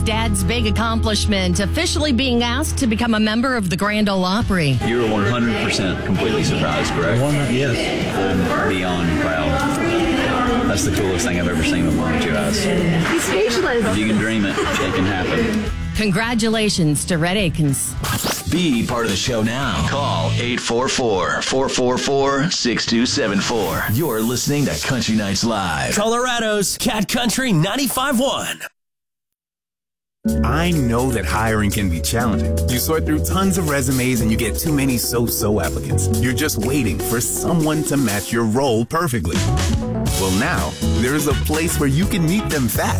Dad's big accomplishment, officially being asked to become a member of the Grand Ole Opry. You're 100% completely surprised, correct? Yes. I'm beyond proud. That's the coolest thing I've ever seen with my two eyes. He's speechless. If you can dream it, it can happen. Congratulations to Rhett Akins. Be part of the show now. Call 844-444-6274. You're listening to Country Nights Live. Colorado's Cat Country 95.1. I know that hiring can be challenging. You sort through tons of resumes and you get too many so-so applicants. You're just waiting for someone to match your role perfectly. Well, now, there's a place where you can meet them fast